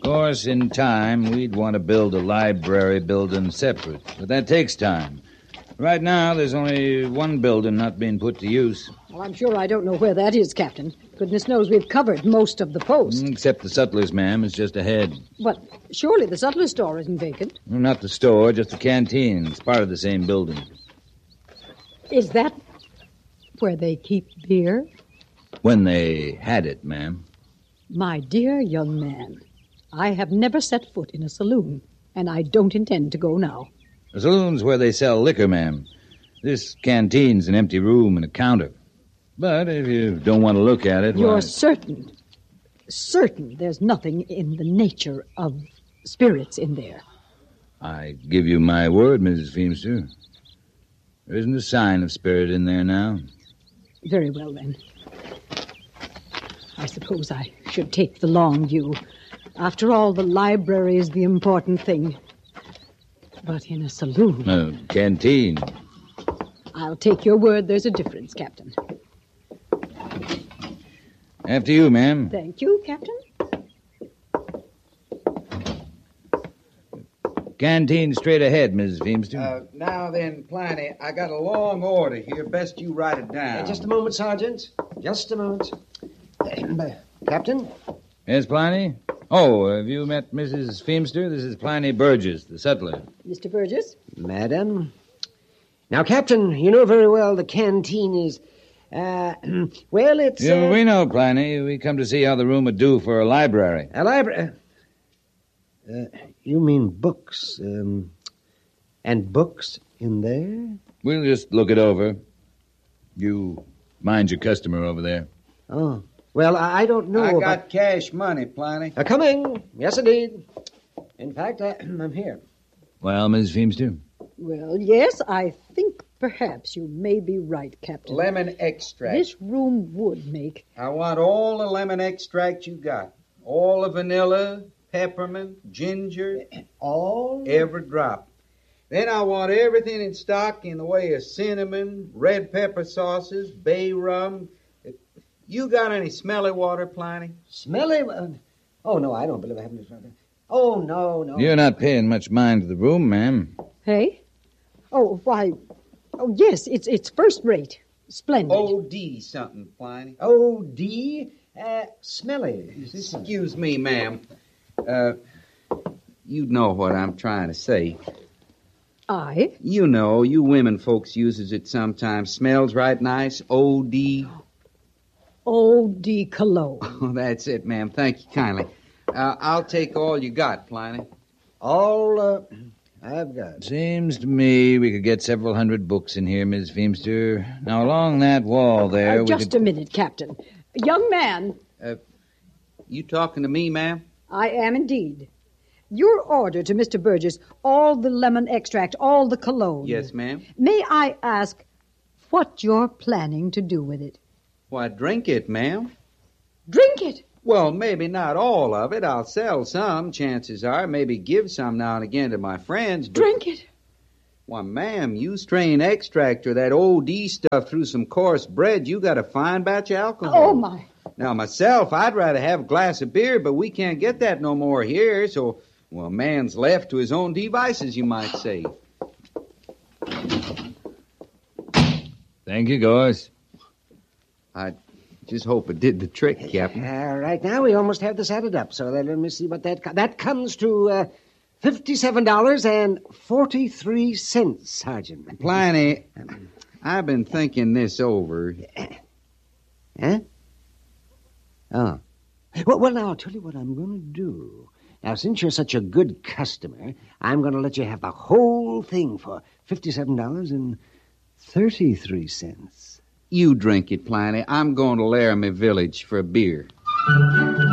course, in time, we'd want to build a library building separate, but that takes time. Right now, there's only one building not being put to use. Well, I'm sure I don't know where that is, Captain. Goodness knows we've covered most of the post. Except the sutler's, ma'am. It's just ahead. But surely the sutler's store isn't vacant. Not the store, just the canteen. It's part of the same building. Is that where they keep beer? When they had it, ma'am. My dear young man, I have never set foot in a saloon, and I don't intend to go now. The saloon's where they sell liquor, ma'am. This canteen's an empty room and a counter. But if you don't want to look at it... You're certain there's nothing in the nature of spirits in there? I give you my word, Mrs. Feemster. There isn't a sign of spirit in there now. Very well, then. I suppose I should take the long view. After all, the library is the important thing. But in a saloon... canteen. I'll take your word there's a difference, Captain. After you, ma'am. Thank you, Captain. Canteen straight ahead, Mrs. Feemster. Now then, Pliny, I got a long order here. Best you write it down. Just a moment, Sergeant. Just a moment. Captain? Yes, Pliny? Oh, have you met Mrs. Feemster? This is Pliny Burgess, the sutler. Mr. Burgess? Madam? Now, Captain, you know very well the canteen is... well, it's... Yeah, we know, Pliny. We come to see how the room would do for a library. A library? You mean books, and books in there? We'll just look it over. You mind your customer over there. Oh, well, I don't know. I got cash money, Pliny. Coming. Yes, indeed. In fact, I'm here. Well, Mrs. Feemster? Well, yes, I think perhaps you may be right, Captain. Lemon extract. This room would make... I want all the lemon extract you got. All the vanilla, peppermint, ginger. All? Every drop. Then I want everything in stock in the way of cinnamon, red pepper sauces, bay rum. You got any smelly water, Pliny? Smelly? Oh, no, I don't believe I have any smelly. Oh, no. You're not paying much mind to the room, ma'am. Hey? Oh, why... Oh, yes, it's first rate. Splendid. O.D. something, Pliny. O.D.? Smelly. Excuse me, ma'am. You know what I'm trying to say. I? You know, you women folks uses it sometimes. Smells right nice. O.D. O.D. Cologne. Oh, that's it, ma'am. Thank you kindly. I'll take all you got, Pliny. All, I've got. Seems to me we could get several hundred books in here, Miss Feemster. Now, along that wall there... Just a minute, Captain. Young man. You talking to me, ma'am? I am indeed. Your order to Mr. Burgess, all the lemon extract, all the cologne. Yes, ma'am. May I ask what you're planning to do with it? Why, drink it, ma'am. Drink it? Well, maybe not all of it. I'll sell some, chances are. Maybe give some now and again to my friends. But... Drink it? Why, ma'am, you strain extract or that O.D. stuff through some coarse bread, you got a fine batch of alcohol. Oh, my. Now, myself, I'd rather have a glass of beer, but we can't get that no more here, so, well, man's left to his own devices, you might say. Thank you, Gorse. I just hope it did the trick, Captain. Right now, we almost have this added up, so let me see what that comes to, $57.43, Sergeant. Pliny, I've been thinking this over. Huh? Oh. Well, now, I'll tell you what I'm going to do. Now, since you're such a good customer, I'm going to let you have the whole thing for $57.33. You drink it, Pliny. I'm going to Laramie Village for a beer.